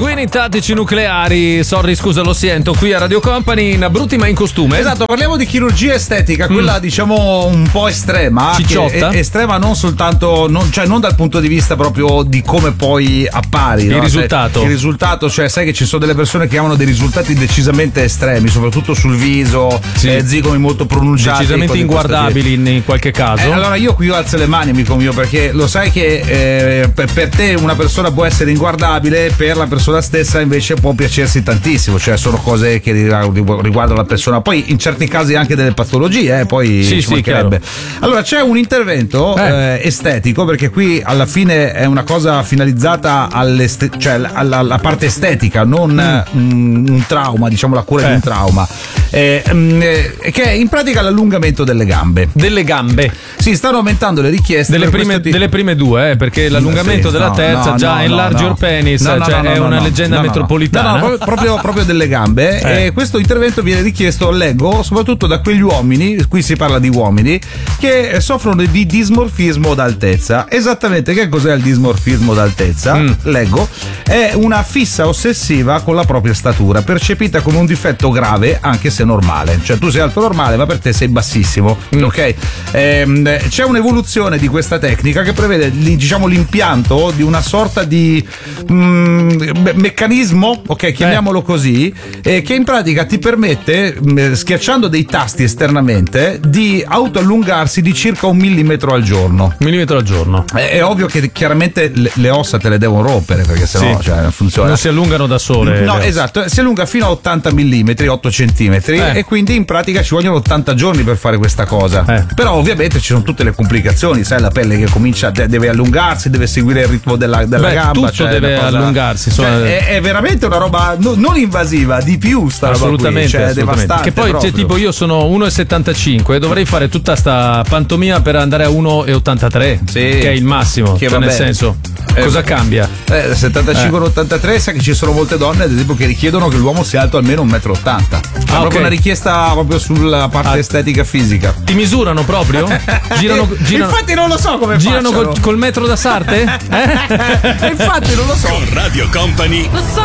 Pinguini tattici nucleari. Sorry, scusa, lo sento. Qui a Radio Company, in Abruzzi ma in costume. Esatto, parliamo di chirurgia estetica, quella diciamo un po' estrema. Cicciotta. Estrema non soltanto, cioè non dal punto di vista proprio di come poi appari. Il no? risultato. Il risultato, cioè sai che ci sono delle persone che hanno dei risultati decisamente estremi, soprattutto sul viso, zigomi molto pronunciati. Decisamente inguardabili in qualche caso. Allora io qui alzo le mani, amico mio, perché lo sai che per te una persona può essere inguardabile, per la persona stessa invece può piacersi tantissimo, cioè sono cose che riguardano la persona, poi in certi casi anche delle patologie, poi ci mancherebbe. Allora c'è un intervento estetico, perché qui alla fine è una cosa finalizzata cioè alla parte estetica, non un trauma, diciamo la cura di un trauma, che è in pratica l'allungamento delle gambe. Delle gambe? Sì, stanno aumentando le richieste delle prime due, perché l'allungamento della terza enlarge your penis, è una leggenda metropolitana. No, proprio delle gambe. E questo intervento viene richiesto, leggo, soprattutto da quegli uomini, qui si parla di uomini, che soffrono di dismorfismo d'altezza. Esattamente che cos'è il dismorfismo d'altezza? Leggo, è una fissa ossessiva con la propria statura, percepita come un difetto grave anche se normale. Cioè tu sei alto normale, ma per te sei bassissimo, ok? C'è un'evoluzione di questa tecnica che prevede, diciamo, l'impianto di una sorta di meccanismo, ok, chiamiamolo così, che in pratica ti permette, schiacciando dei tasti esternamente, di autoallungarsi di circa 1 millimetro al giorno. È ovvio che chiaramente le ossa te le devono rompere, perché sennò non funziona. Non si allungano da sole. No, esatto, si allunga fino a 80 millimetri, 8 centimetri, e quindi in pratica ci vogliono 80 giorni per fare questa cosa. Però ovviamente ci sono tutte le complicazioni, sai, la pelle che comincia, deve allungarsi, deve seguire il ritmo della gamba, tutto deve allungarsi, insomma. È veramente una roba non invasiva, di più sta assolutamente, roba qui, cioè devastante. Che poi tipo io sono 1,75 e dovrei fare tutta sta pantomima per andare a 1,83, che è il massimo, che cioè nel senso cosa cambia? 75-83, sai che ci sono molte donne ad esempio che richiedono che l'uomo sia alto almeno 1,80 m. È proprio una richiesta proprio sulla parte estetica fisica. Ti misurano proprio? Girano infatti non lo so come girano col metro da Sarte? Infatti non lo so. Con Radio Company